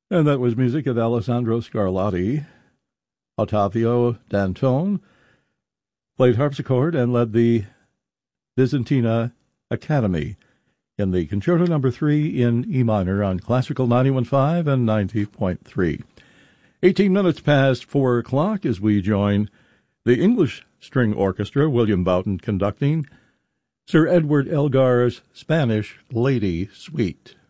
And that was music of Alessandro Scarlatti. Ottavio Dantone played harpsichord and led the Byzantina Academy in the Concerto No. 3 in E minor on Classical 91.5 and 90.3. 18 minutes past 4 o'clock as we join the English String Orchestra, William Boughton conducting Sir Edward Elgar's Spanish Lady Suite.